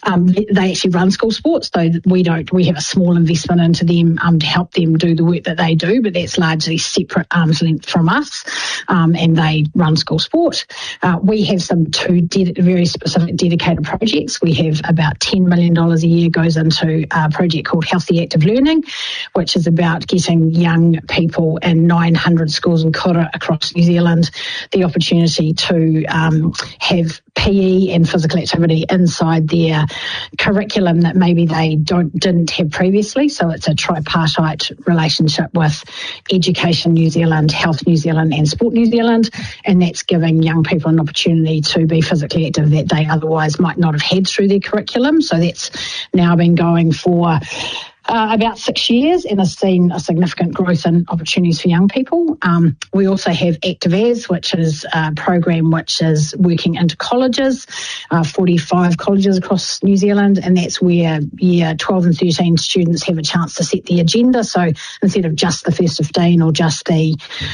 They actually run school sports, though we don't. We have a small investment into them to help them do the work that they do, but that's largely separate arm's length from us, and they run school sport. We have two very specific dedicated projects. We have about $10 million a year goes into a project called Healthy Active Learning, which is about getting young people in 900 schools and kura across New Zealand the opportunity to have PE and physical activity inside their curriculum that maybe they didn't have previously. So it's a tripartite relationship with Education New Zealand, Health New Zealand and Sport New Zealand, and that's giving young people an opportunity to be physically active that they otherwise might not have had through their curriculum. So that's now been going for about 6 years and has seen a significant growth in opportunities for young people. We also have Active As, which is a program which is working into colleges, 45 colleges across New Zealand, and that's where year 12 and 13 students have a chance to set the agenda. So instead of just the first 15 or just the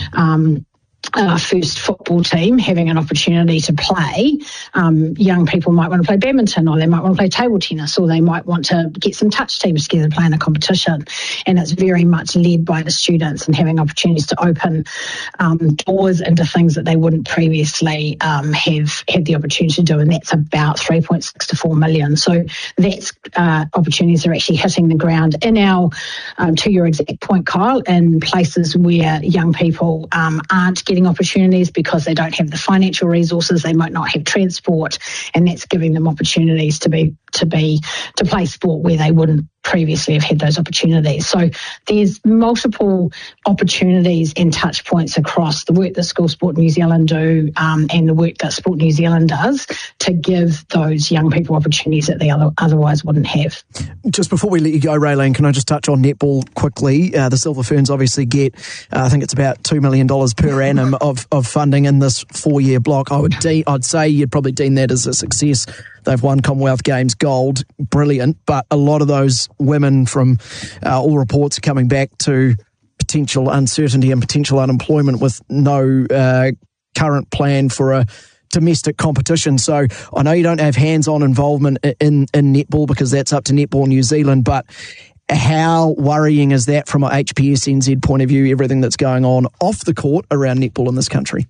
first football team having an opportunity to play, young people might want to play badminton, or they might want to play table tennis, or they might want to get some touch teams together to play in a competition. And it's very much led by the students and having opportunities to open doors into things that they wouldn't previously have had the opportunity to do. And that's about 3.6 to 4 million. So that's opportunities are actually hitting the ground in our, to your exact point, Kyle, in places where young people aren't getting opportunities because they don't have the financial resources, they might not have transport, and that's giving them opportunities to play sport where they wouldn't previously have had those opportunities. So there's multiple opportunities and touch points across the work that School Sport New Zealand do and the work that Sport New Zealand does to give those young people opportunities that they otherwise wouldn't have. Just before we let you go, Raylene, can I just touch on netball quickly? The Silver Ferns obviously get, I think it's about $2 million per annum of funding in this 4-year block. I'd say you'd probably deem that as a success. They've won Commonwealth Games gold, brilliant, but a lot of those women from all reports are coming back to potential uncertainty and potential unemployment with no current plan for a domestic competition. So I know you don't have hands-on involvement in netball because that's up to Netball New Zealand, but how worrying is that from a HPS NZ point of view, everything that's going on off the court around netball in this country?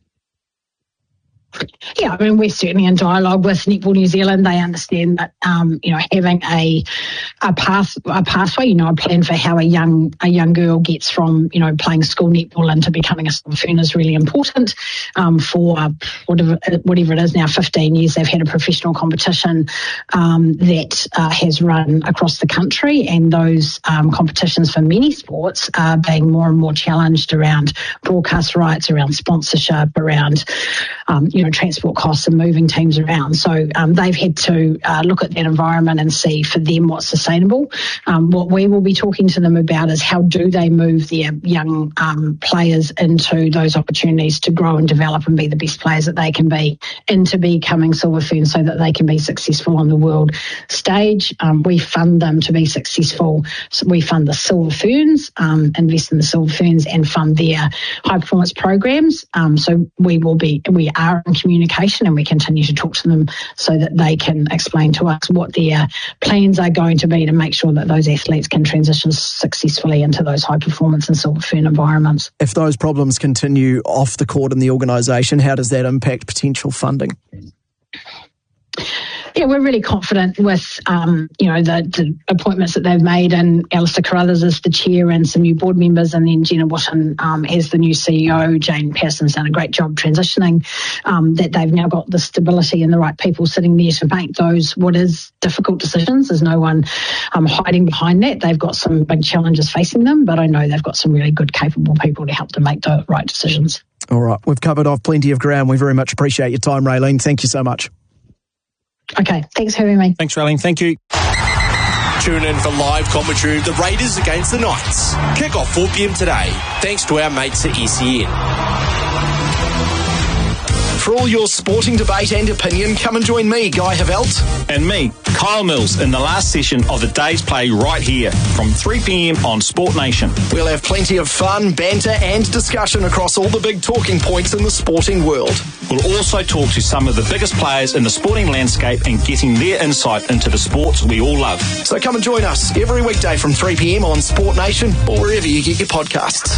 Yeah, I mean, we're certainly in dialogue with Netball New Zealand. They understand that, having a pathway, a plan for how a young girl gets from, playing school netball into becoming a Silver Fern is really important. For whatever it is now, 15 years, they've had a professional competition that has run across the country, and those competitions for many sports are being more and more challenged around broadcast rights, around sponsorship, around transport costs and moving teams around. So they've had to look at that environment and see for them what's sustainable. What we will be talking to them about is how do they move their young players into those opportunities to grow and develop and be the best players that they can be, into becoming Silver Ferns so that they can be successful on the world stage. We fund them to be successful. So we fund the Silver Ferns, invest in the Silver Ferns and fund their high performance programs. So we are in communication, and we continue to talk to them so that they can explain to us what their plans are going to be to make sure that those athletes can transition successfully into those high performance and Silver Fern environments. If those problems continue off the court in the organisation, how does that impact potential funding? Yeah, we're really confident with, the appointments that they've made, and Alistair Carruthers as the chair and some new board members, and then Jenna Wotton as the new CEO. Jane Patterson's done a great job transitioning, that they've now got the stability and the right people sitting there to make those what is difficult decisions. There's no one hiding behind that. They've got some big challenges facing them, but I know they've got some really good, capable people to help them make the right decisions. All right, we've covered off plenty of ground. We very much appreciate your time, Raylene. Thank you so much. Okay, thanks for having me. Thanks, Raylene. Thank you. Tune in for live commentary of the Raiders against the Knights. Kick off 4 p.m. today, thanks to our mates at SEN. For all your sporting debate and opinion, come and join me, Guy Havelt. And me, Kyle Mills, in the last session of the day's play right here from 3 p.m. on Sport Nation. We'll have plenty of fun, banter and discussion across all the big talking points in the sporting world. We'll also talk to some of the biggest players in the sporting landscape and getting their insight into the sports we all love. So come and join us every weekday from 3 p.m. on Sport Nation or wherever you get your podcasts.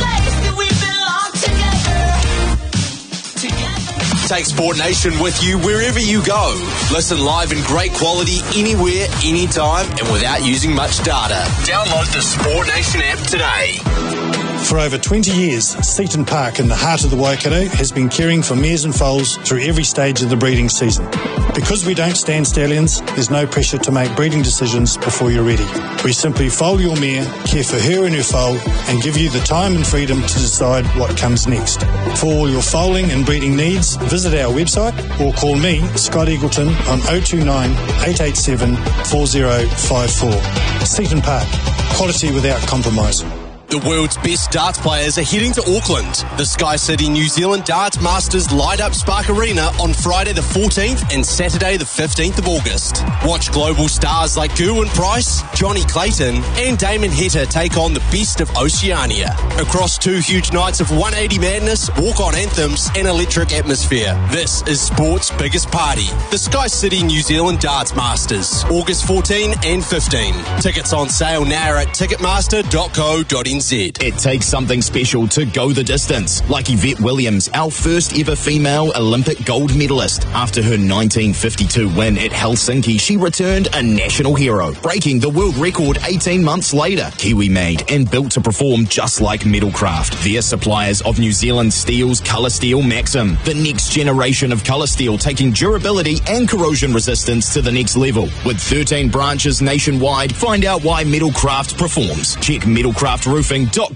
Take Sport Nation with you wherever you go. Listen live in great quality anywhere, anytime, and without using much data. Download the Sport Nation app today. For over 20 years, Seaton Park in the heart of the Waikato has been caring for mares and foals through every stage of the breeding season. Because we don't stand stallions, there's no pressure to make breeding decisions before you're ready. We simply foal your mare, care for her and her foal, and give you the time and freedom to decide what comes next. For all your foaling and breeding needs, visit our website or call me, Scott Eagleton, on 029 887 4054. Seaton Park, quality without compromise. The world's best darts players are heading to Auckland. The Sky City New Zealand Darts Masters light up Spark Arena on Friday the 14th and Saturday the 15th of August. Watch global stars like Gerwyn Price, Johnny Clayton and Damon Heta take on the best of Oceania. Across 2 huge nights of 180 madness, walk-on anthems and electric atmosphere. This is sport's biggest party. The Sky City New Zealand Darts Masters, August 14 and 15. Tickets on sale now at ticketmaster.co.nz. It takes something special to go the distance, like Yvette Williams, our first ever female Olympic gold medalist. After her 1952 win at Helsinki, she returned a national hero, breaking the world record 18 months later. Kiwi made and built to perform just like Metalcraft. They're suppliers of New Zealand Steel's Colour Steel Maxim, the next generation of colour steel, taking durability and corrosion resistance to the next level. With 13 branches nationwide, find out why Metalcraft performs. Check metalcraftroofing.co.nz.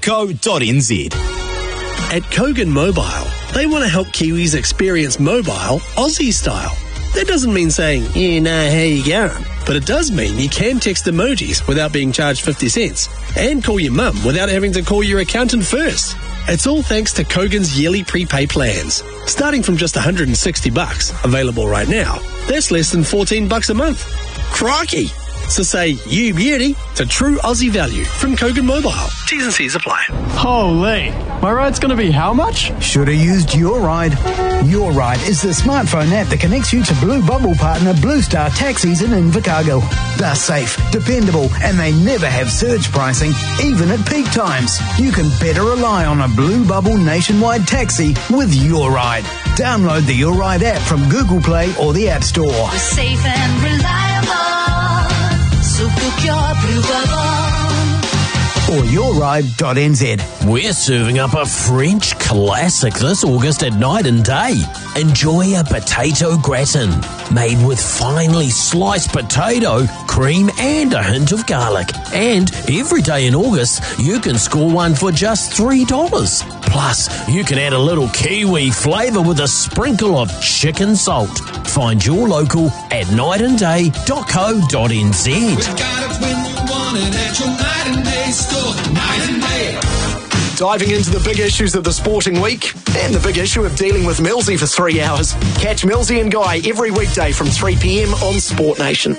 At Kogan Mobile, they want to help Kiwis experience mobile Aussie style. That doesn't mean saying, yeah, nah, how you going? But it does mean you can text emojis without being charged 50 cents and call your mum without having to call your accountant first. It's all thanks to Kogan's yearly prepay plans. Starting from just $160, available right now, that's less than $14 a month. Crikey! So say you beauty to true Aussie value from Kogan Mobile. T's and C's apply. Holy, my ride's going to be how much? Should have used Your Ride. Your Ride is the smartphone app that connects you to Blue Bubble partner Blue Star Taxis in Invercargill. They're safe, dependable, and they never have surge pricing, even at peak times. You can better rely on a Blue Bubble nationwide taxi with Your Ride. Download the Your Ride app from Google Play or the App Store. We're safe and reliable. So book your Blue Bubble. Or yourride.nz. We're serving up a French classic this August at Night and Day. Enjoy a potato gratin made with finely sliced potato, cream and a hint of garlic. And every day in August, you can score one for just $3. Plus, you can add a little Kiwi flavour with a sprinkle of chicken salt. Find your local at nightandday.co.nz. We've got it when you want it at your Night and Day store. Night and Day. Diving into the big issues of the sporting week and the big issue of dealing with Millsy for 3 hours. Catch Millsy and Guy every weekday from 3 p.m. on Sport Nation.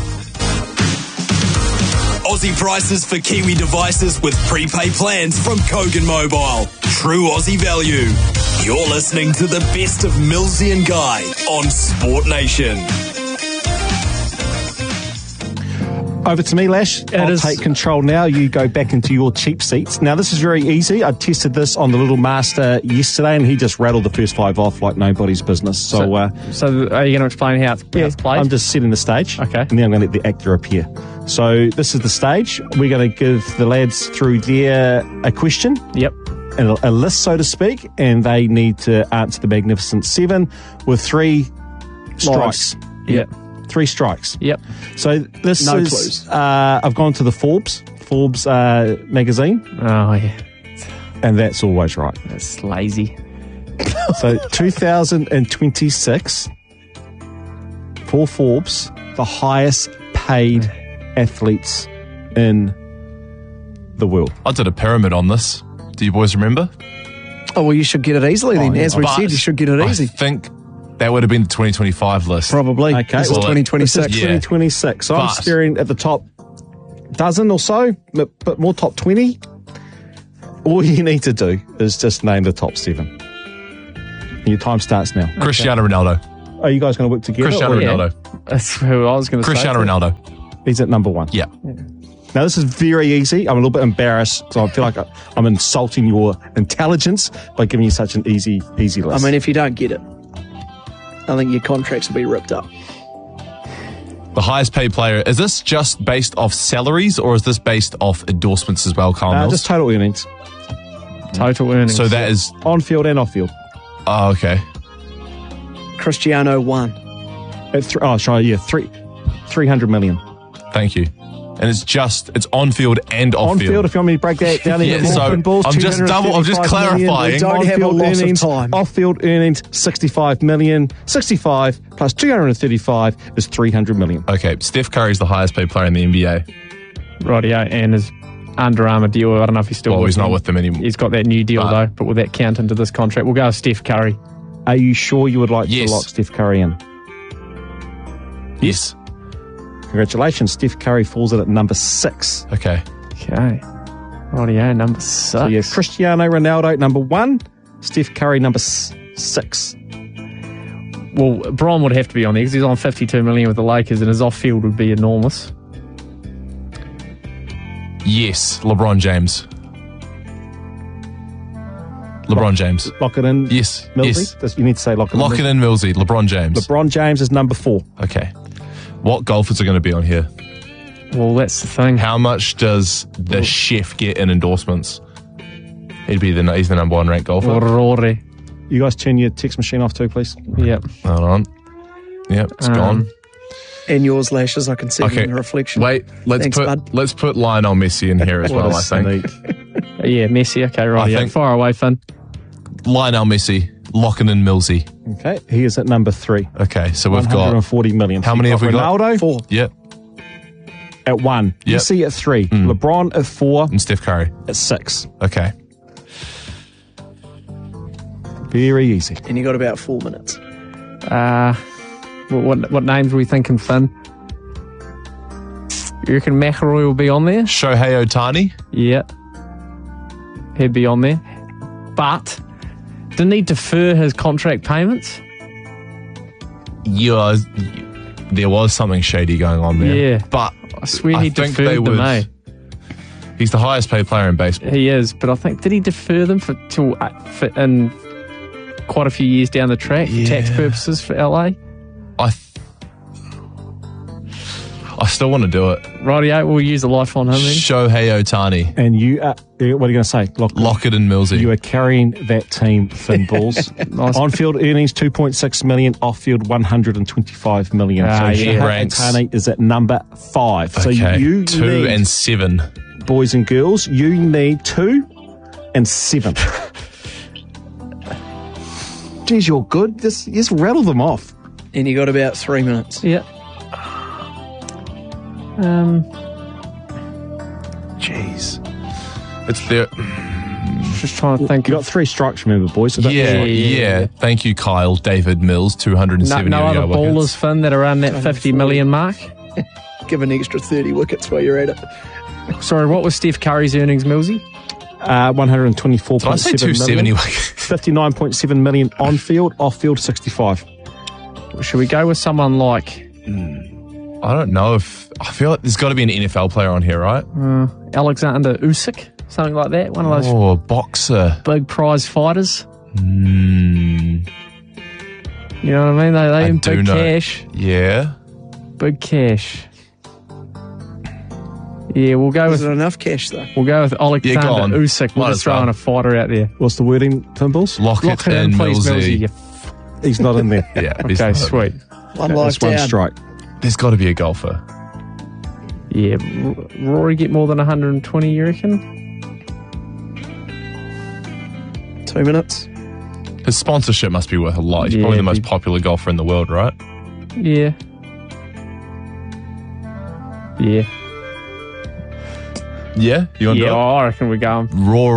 Aussie prices for Kiwi devices with prepaid plans from Kogan Mobile. True Aussie value. You're listening to the best of Millsy and Guy on Sport Nation. Over to me, Lash. I'll take control now. You go back into your cheap seats. Now, this is very easy. I tested this on the Little Master yesterday, and he just rattled the first 5 off like nobody's business. So are you going to explain how it's played? I'm just setting the stage. Okay. And then I'm going to let the actor appear. So this is the stage. We're going to give the lads through there a question. Yep. A list, so to speak, and they need to answer the Magnificent Seven with 3 strikes. Yep. 3 strikes. Yep. So this is... clues. I've gone to the Forbes magazine. Oh, yeah. And that's always right. That's lazy. So 2026, for Forbes, the highest paid athletes in the world. I did a pyramid on this. Do you boys remember? Oh, well, you should get it easily then. As we But said, you should get it easy. I think that would have been the 2025 list. Probably. Okay. This is 2026. This is 2026. So I'm But- staring at the top dozen or so, but more top 20. All you need to do is just name the top 7. And your time starts now. Cristiano Ronaldo. Are you guys going to work together? Cristiano or- Ronaldo. That's who I was going to say. Cristiano Ronaldo. He's at number 1. Yeah. Now, this is very easy. I'm a little bit embarrassed because I feel like I'm insulting your intelligence by giving you such an easy list. I mean, if you don't get it, I think your contracts will be ripped up. The highest paid player. Is this just based off salaries or is this based off endorsements as well, Carl Mills? just total earnings. Total earnings. So that is on field and off field. Oh, okay. Cristiano 1. At 300 million. Thank you. And it's on field and off On field. field, if you want me to break that down into more pinballs, I'm just clarifying. Don't have a On-field loss of earnings, time. off-field earnings, 65 million. 65 plus 235 is 300 million. Okay, Steph Curry's the highest paid player in the NBA. Rightio, and his Under Armour deal, I don't know if he's still Well, with he's them. not with them anymore. He's got that new deal, though, but will that count into this contract? We'll go with Steph Curry. Are you sure you would like Yes. to lock Steph Curry in? Yes. Congratulations, Steph Curry falls in at number 6. Okay. Okay. Rightio, number 6. So yeah, Cristiano Ronaldo, number 1. Steph Curry, number 6. Well, Bron would have to be on there because he's on 52 million with the Lakers and his off-field would be enormous. Yes, LeBron James. LeBron James. Lock it in. Yes. Millsy? Yes. You need to say lock it in. Lock it in, Millsy. LeBron James. LeBron James is number 4. Okay. What golfers are going to be on here? Well, that's the thing. How much does the chef get in endorsements? He's the number 1 ranked golfer. Rory. You guys turn your text machine off too, please. Yep. Hold on. Yep, it's gone. And yours, Lashes, I can see it in the reflection. Wait, let's put Lionel Messi in here as well, I think. Yeah, Messi. Okay, right. Yeah, far away, Finn. Lionel Messi, locking in Millsy. Okay, he is at number 3. Okay, so we've got 140 million. How many have we got? Ronaldo, 4. Yep. At 1. Yep. Messi at 3. LeBron at 4. And Steph Curry at 6. Okay. Very easy. And you got about 4 minutes. What names are we thinking, Finn? You reckon McIlroy will be on there? Shohei Ohtani? Yeah. He'd be on there. But didn't he defer his contract payments? Yeah, there was something shady going on there. Yeah. But I swear he think deferred they them, would. eh? He's the highest paid player in baseball. He is, but I think, did he defer them for in quite a few years down the track for tax purposes for LA? I still want to do it. Rightio, we'll use a life on him then. Shohei Ohtani. And you are, what are you going to say? Lock it in, Millsy. You are carrying that team, Finn Balls. Nice. On-field earnings, 2.6 million. Off-field, 125 million. So yeah. Shohei Ohtani is at number 5. So Okay. you 2 need, and 7. boys and girls, you need 2 and 7. Geez, you're good. Just rattle them off. And you got about 3 minutes. Yeah. Jeez. It's there. Just trying to think. You got 3 strikes, remember, boys. So Yeah. Thank you, Kyle. David Mills, 270. No other ballers, Finn, that are around that 50 million mark? Give an extra 30 wickets while you're at it. Sorry, what was Steph Curry's earnings, Millsy? 124.7 Did I say 270? million. 59.7 million on-field, off-field 65. Should we go with someone like... I don't know if... I feel like there's got to be an NFL player on here, right? Alexander Usyk? Something like that? One of those a boxer. big prize fighters? Mm, You know what I mean? They I in do big know. cash. Yeah. Big cash. Yeah, we'll go Is with it enough cash, though? Alexander go on. Usyk. We're Might just as well. throwing a fighter out there. What's the wording, Timbles? Lock it in, please, Millsy. Millsy. He's not in there. Yeah. he's Okay, not. sweet. One life That's one down. strike. There's got to be a golfer. Yeah, Rory get more than 120, you reckon? 2 minutes. His sponsorship must be worth a lot. He's Yeah, probably the most be- popular golfer in the world, right? Yeah. Yeah. Yeah? You want to Yeah, do it? I reckon we're going. Raw